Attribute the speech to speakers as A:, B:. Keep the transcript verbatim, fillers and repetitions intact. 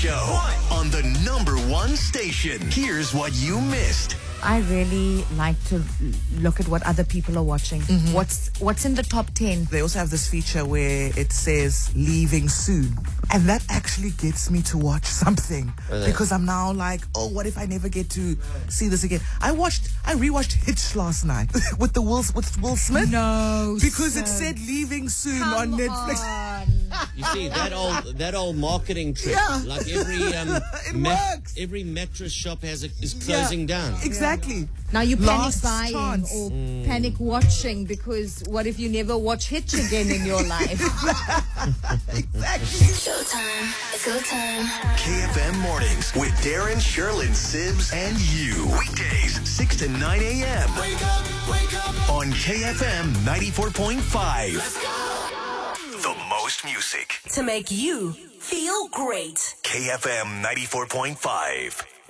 A: Show on the number one station. Here's what you missed.
B: I really like to look at what other people are watching. Mm-hmm. What's what's in the top ten?
C: They also have this feature where it says leaving soon. And that actually gets me to watch something. Really? Because I'm now like, oh, what if I never get to see this again? I watched, I rewatched Hitch last night with the Will, with Will Smith.
B: No,
C: because
B: sir.
C: It said leaving soon
B: Come
C: on Netflix.
B: On.
D: You see that old that old marketing trick.
C: Yeah.
D: Like every um,
C: it
D: ma-
C: works.
D: every mattress shop has a, is closing
C: yeah,
D: down.
C: Exactly.
B: Now you panic
C: Last
B: buying
C: chance.
B: or
D: Mm.
B: panic watching, because what if you never watch Hitch again in your life?
C: Exactly.
E: Showtime. It's go time.
A: K F M Mornings with Darren, Sherlyn, Sibs, and you. Weekdays, six to nine a.m.
F: Wake up, wake up.
A: On K F M ninety-four point five.
F: Let's go.
A: The most music.
E: To make you feel great.
A: K F M ninety-four point five.